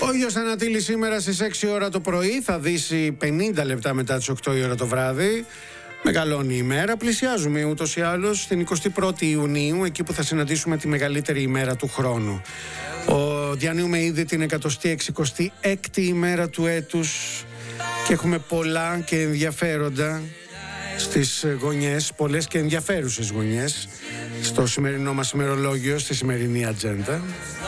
Ο Γιος Ανατήλης σήμερα στις 6 ώρα το πρωί θα δύσει 50 λεπτά μετά τις 8 η ώρα το βράδυ. Μεγαλώνει η ημέρα, πλησιάζουμε ούτως ή άλλως στην 21η Ιουνίου, εκεί που θα συναντήσουμε τη μεγαλύτερη ημέρα του χρόνου. Διανύουμε ήδη την 166η ημέρα του έτους και έχουμε πολλά και ενδιαφέροντα στις γωνιές, πολλές και ενδιαφέρουσες γωνιές στο σημερινό μας ημερολόγιο, στη σημερινή ατζέντα.